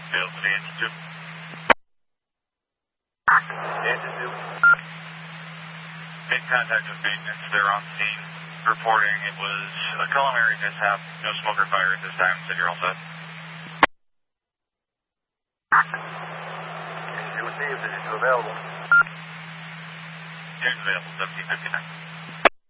Failed to the engine 2. Engine 2. Made contact with maintenance. They're on scene. Reporting it was a culinary mishap. No smoke or fire at this time. Said you're all set. Engine 2 received. Engine 2 available. Tune's available. 1759.